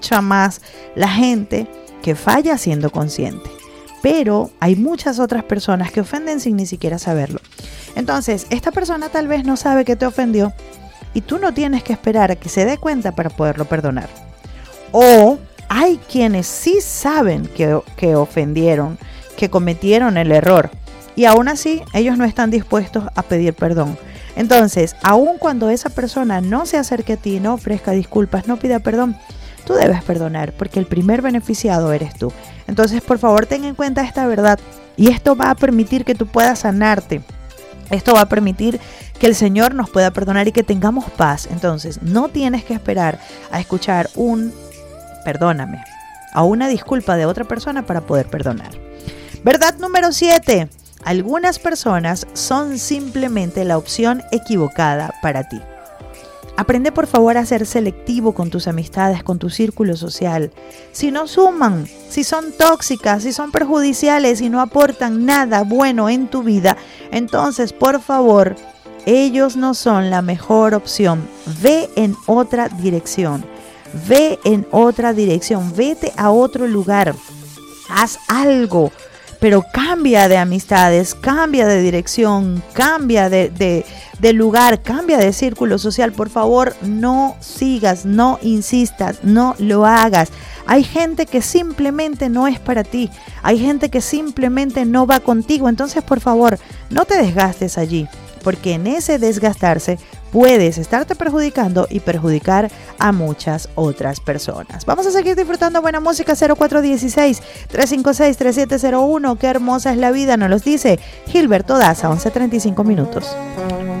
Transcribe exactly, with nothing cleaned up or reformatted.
mucha más la gente que falla siendo consciente. Pero hay muchas otras personas que ofenden sin ni siquiera saberlo. Entonces, esta persona tal vez no sabe que te ofendió y tú no tienes que esperar a que se dé cuenta para poderlo perdonar. O hay quienes sí saben que, que ofendieron, que cometieron el error y aún así ellos no están dispuestos a pedir perdón. Entonces, aun cuando esa persona no se acerque a ti, no ofrezca disculpas, no pida perdón, tú debes perdonar porque el primer beneficiado eres tú. Entonces, por favor, ten en cuenta esta verdad y esto va a permitir que tú puedas sanarte. Esto va a permitir que el Señor nos pueda perdonar y que tengamos paz. Entonces, no tienes que esperar a escuchar un perdóname o una disculpa de otra persona para poder perdonar. Verdad número siete. Algunas personas son simplemente la opción equivocada para ti. Aprende por favor a ser selectivo con tus amistades, con tu círculo social. Si no suman, si son tóxicas, si son perjudiciales y no aportan nada bueno en tu vida, entonces por favor, ellos no son la mejor opción. Ve en otra dirección. Ve en otra dirección. Vete a otro lugar. Haz algo. Pero cambia de amistades, cambia de dirección, cambia de, de, de lugar, cambia de círculo social. Por favor, no sigas, no insistas, no lo hagas. Hay gente que simplemente no es para ti. Hay gente que simplemente no va contigo. Entonces, por favor, no te desgastes allí. Porque en ese desgastarse puedes estarte perjudicando y perjudicar a muchas otras personas. Vamos a seguir disfrutando buena música. Cero cuatro uno seis, tres cinco seis, tres siete cero uno. Qué hermosa es la vida, nos los dice Gilberto Daza. Once treinta y cinco minutos.